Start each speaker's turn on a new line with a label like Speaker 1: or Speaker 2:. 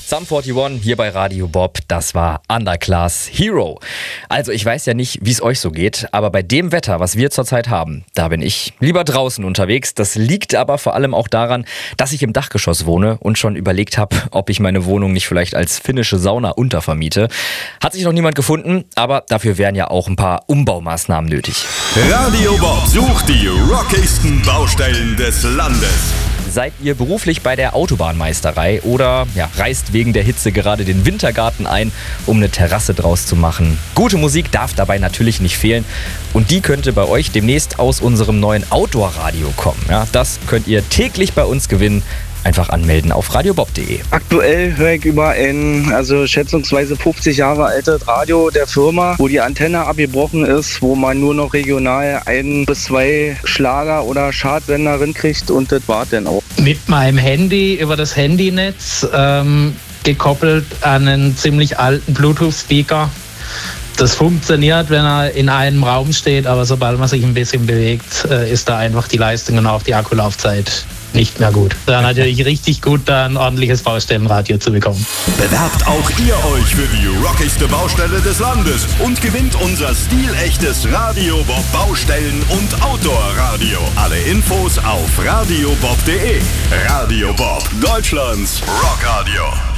Speaker 1: Sum 41 hier bei Radio Bob, das war Underclass Hero. Also ich weiß ja nicht, wie es euch so geht, aber bei dem Wetter, was wir zurzeit haben, da bin ich lieber draußen unterwegs. Das liegt aber vor allem auch daran, dass ich im Dachgeschoss wohne und schon überlegt habe, ob ich meine Wohnung nicht vielleicht als finnische Sauna untervermiete. Hat sich noch niemand gefunden, aber dafür wären ja auch ein paar Umbaumaßnahmen nötig.
Speaker 2: Radio Bob sucht die rockigsten Baustellen des Landes.
Speaker 1: Seid ihr beruflich bei der Autobahnmeisterei oder reist wegen der Hitze gerade den Wintergarten ein, um eine Terrasse draus zu machen? Gute Musik darf dabei natürlich nicht fehlen und die könnte bei euch demnächst aus unserem neuen Outdoor-Radio kommen. Ja, das könnt ihr täglich bei uns gewinnen. Einfach anmelden auf radiobob.de.
Speaker 3: Aktuell höre ich über ein, schätzungsweise 50 Jahre altes Radio der Firma, wo die Antenne abgebrochen ist, wo man nur noch regional 1 bis 2 Schlager- oder Chartsender kriegt und das war dann auch.
Speaker 4: Mit meinem Handy über das Handynetz gekoppelt an einen ziemlich alten Bluetooth-Speaker. Das funktioniert, wenn er in einem Raum steht, aber sobald man sich ein bisschen bewegt, ist da einfach die Leistung und auch die Akkulaufzeit nicht mehr gut. Da natürlich richtig gut, da ein ordentliches Baustellenradio zu bekommen.
Speaker 2: Bewerbt auch ihr euch für die rockigste Baustelle des Landes und gewinnt unser stilechtes Radio Bob Baustellen- und Outdoor-Radio. Alle Infos auf radiobob.de. Radio Bob, Deutschlands Rockradio.